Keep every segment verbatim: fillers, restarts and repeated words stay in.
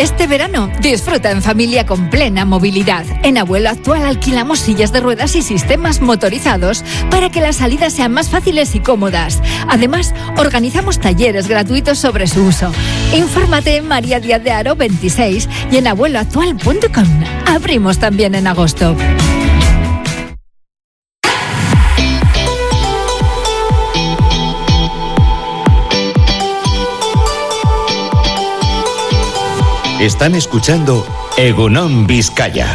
Este verano, disfruta en familia con plena movilidad. En Abuelo Actual alquilamos sillas de ruedas y sistemas motorizados para que las salidas sean más fáciles y cómodas. Además, organizamos talleres gratuitos sobre su uso. Infórmate en María Díaz de Haro veintiséis y en abuelo actual punto com. Abrimos también en agosto. Están escuchando Egunon Vizcaya.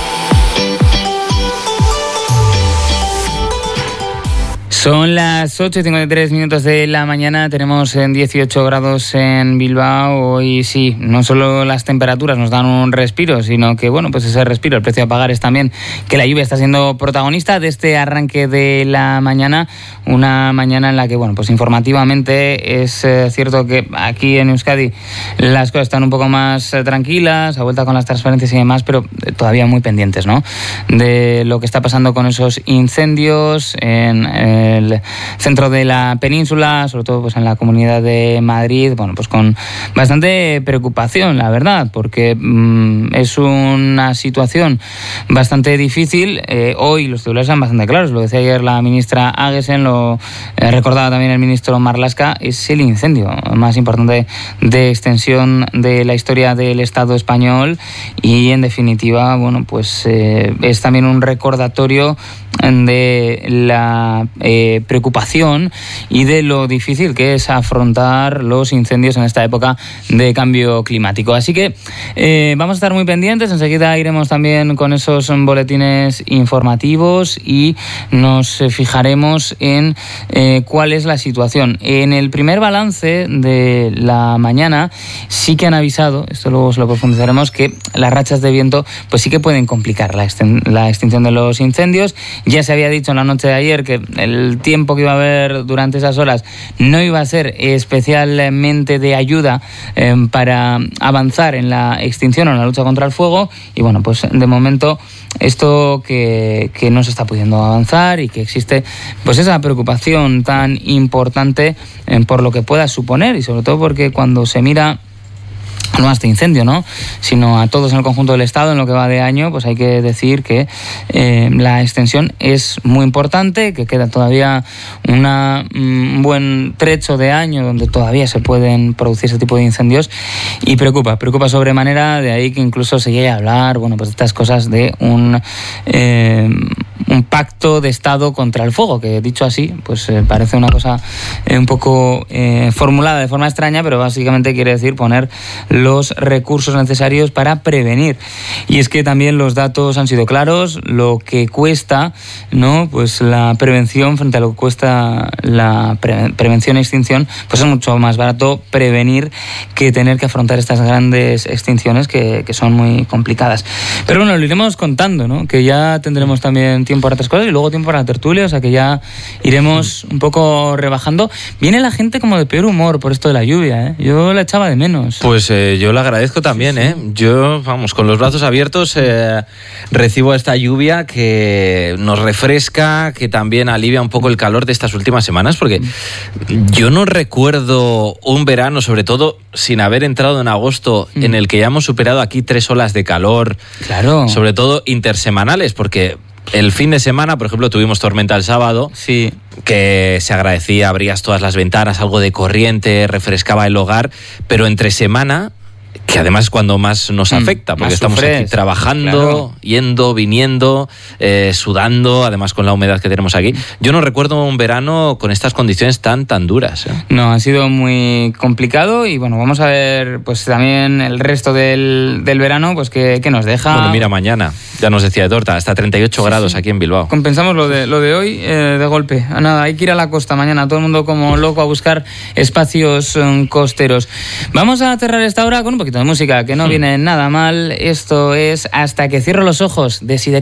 Son las ocho y cincuenta y tres minutos de la mañana, tenemos en dieciocho grados en Bilbao. Hoy sí, no solo las temperaturas nos dan un respiro, sino que, bueno, pues ese respiro, el precio a pagar es también que la lluvia está siendo protagonista de este arranque de la mañana, una mañana en la que, bueno, pues informativamente es eh, cierto que aquí en Euskadi las cosas están un poco más eh, tranquilas, a vuelta con las transferencias y demás, pero todavía muy pendientes, ¿no?, de lo que está pasando con esos incendios en eh, el centro de la península, sobre todo pues en la Comunidad de Madrid, bueno, pues con bastante preocupación, la verdad, porque mmm, es una situación bastante difícil. Eh, hoy los titulares son bastante claros, lo decía ayer la ministra Aguesen, lo eh, recordaba también el ministro Marlaska, es el incendio más importante de extensión de la historia del Estado español y, en definitiva, bueno, pues eh, es también un recordatorio de la eh, preocupación y de lo difícil que es afrontar los incendios en esta época de cambio climático. Así que eh, vamos a estar muy pendientes, enseguida iremos también con esos boletines informativos y nos fijaremos en eh, cuál es la situación. En el primer balance de la mañana sí que han avisado, esto luego se lo profundizaremos, que las rachas de viento pues sí que pueden complicar la, exten- la extinción de los incendios. Ya se había dicho en la noche de ayer que el tiempo que iba a haber durante esas horas no iba a ser especialmente de ayuda eh, para avanzar en la extinción o en la lucha contra el fuego, y bueno, pues de momento esto que, que no se está pudiendo avanzar y que existe pues esa preocupación tan importante eh, por lo que pueda suponer, y sobre todo porque cuando se mira no a este incendio, ¿no?, sino a todos en el conjunto del Estado en lo que va de año, pues hay que decir que eh, la extensión es muy importante, que queda todavía una, un buen trecho de año donde todavía se pueden producir ese tipo de incendios, y preocupa, preocupa sobremanera, de ahí que incluso se llegue a hablar, bueno, pues de estas cosas de un, eh, un pacto de Estado contra el fuego, que dicho así, pues eh, parece una cosa eh, un poco eh, formulada de forma extraña, pero básicamente quiere decir poner los recursos necesarios para prevenir. Y es que también los datos han sido claros, lo que cuesta, ¿no?, pues la prevención frente a lo que cuesta la pre- prevención e extinción, pues es mucho más barato prevenir que tener que afrontar estas grandes extinciones que, que son muy complicadas. Pero bueno, lo iremos contando, ¿no?, que ya tendremos también tiempo para otras cosas y luego tiempo para la tertulia, o sea que ya iremos un poco rebajando. Viene la gente como de peor humor por esto de la lluvia, ¿eh? Yo la echaba de menos. Pues eh, yo le agradezco también, sí, sí. ¿eh? Yo, vamos, con los brazos abiertos eh, recibo esta lluvia que nos refresca, que también alivia un poco el calor de estas últimas semanas, porque yo no recuerdo un verano, sobre todo sin haber entrado en agosto, mm. en el que ya hemos superado aquí tres olas de calor, claro, sobre todo intersemanales, porque el fin de semana, por ejemplo, tuvimos tormenta el sábado, sí, que se agradecía, abrías todas las ventanas, algo de corriente, refrescaba el hogar, pero entre semana, que además es cuando más nos afecta, porque estamos sufres, aquí trabajando, claro, yendo, viniendo, eh, sudando, además con la humedad que tenemos aquí. Yo no recuerdo un verano con estas condiciones tan tan duras, ¿eh? No, ha sido muy complicado, y bueno, vamos a ver pues también el resto del, del verano, pues que, que nos deja. Bueno, mira, mañana, ya nos decía Edorta, hasta treinta y ocho sí, grados sí. aquí en Bilbao. Compensamos lo de, lo de hoy eh, de golpe. Nada, hay que ir a la costa mañana, todo el mundo como loco a buscar espacios um, costeros. Vamos a cerrar esta hora con un poquito de música, que no viene nada mal. Esto es Hasta que cierro los ojos, de Sidecar.